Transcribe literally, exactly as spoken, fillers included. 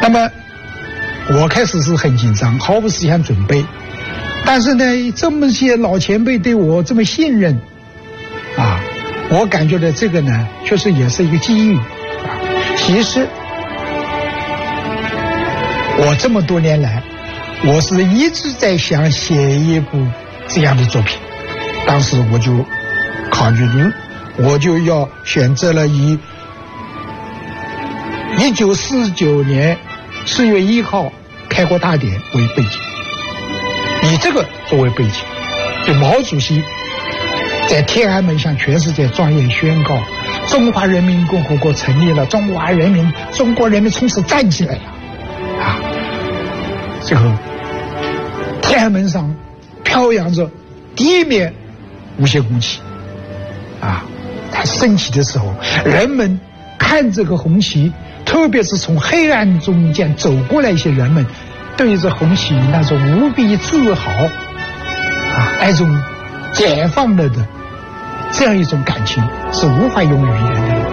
那么我开始是很紧张，毫无思想准备，但是呢，这么些老前辈对我这么信任啊，我感觉到这个呢，确实也是一个机遇啊。其实我这么多年来，我是一直在想写一部这样的作品。当时我就考虑，我就要选择了以一九四九年四月一号开国大典为背景，以这个作为背景，就毛主席在天安门向全世界庄严宣告：中华人民共和国成立了，中华人民，中国人民从此站起来了。啊，这个天安门上飘扬着第一面无限红旗，啊，它升起的时候，人们看这个红旗，特别是从黑暗中间走过来一些人们，对着红旗那种无比自豪，啊，那种解放了的这样一种感情是无法用语言的。